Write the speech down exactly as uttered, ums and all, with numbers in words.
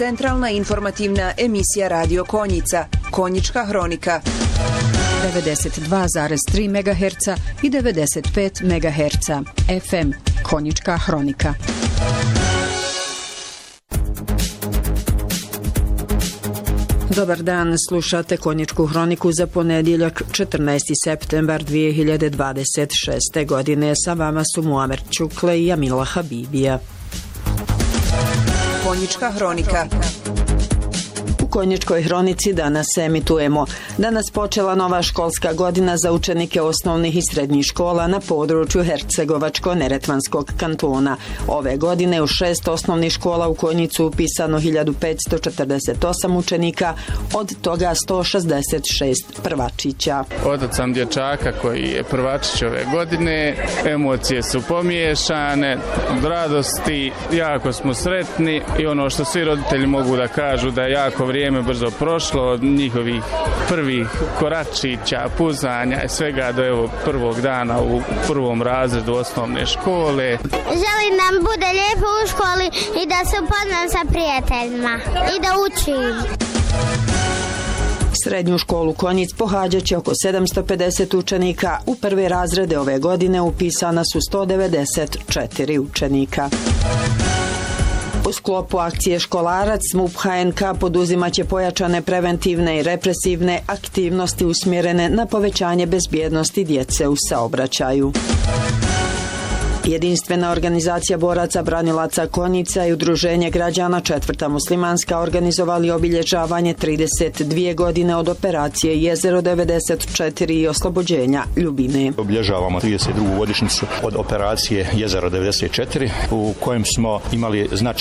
centralna informativna emisija Radio Konjica, Konjička hronika. devedeset dva zarez tri megaherca i devedeset pet megaherca. F M, Konjička hronika. Dobar dan, slušate Konjičku hroniku za ponedjeljak četrnaesti septembar dvije hiljade dvadeset šeste. godine. Sa vama su Muamer Čukle i Jamila Habibija. Konjička hronika. U Konjičkoj hronici danas se emitujemo. Danas počela nova školska godina za učenike osnovnih i srednjih škola na području Hercegovačko-Neretvanskog kantona. Ove godine u šest osnovnih škola u Konjicu upisano hiljadu petsto četrdeset osam učenika, od toga sto šezdeset šest prvačića. Otac sam dječaka koji je prvačić ove godine, emocije su pomiješane, od radosti, jako smo sretni i ono što svi roditelji mogu da kažu da je jako vrijeme brzo prošlo od njihovih prvih koračića, puzanja i svega do evo prvog dana u prvom razredu osnovne škole. Želim da bude lijepo u školi i da se upoznam sa prijateljima i da učim. Srednju školu Konjic pohađat će oko sedamsto pedeset učenika. U prve razrede ove godine upisana su sto devedeset četiri učenika. U sklopu akcije Školarac M U P H N K poduzimaće pojačane preventivne i represivne aktivnosti usmjerene na povećanje bezbjednosti djece u saobraćaju. Jedinstvena organizacija boraca branilaca Konjica i Udruženje građana Četvrta muslimanska organizovali obilježavanje trideset dvije godine od operacije Jezero devedeset četiri i oslobođenja Ljubine. Obilježavamo trideset drugu godišnjicu od operacije Jezero devedeset četiri u kojem smo imali značajne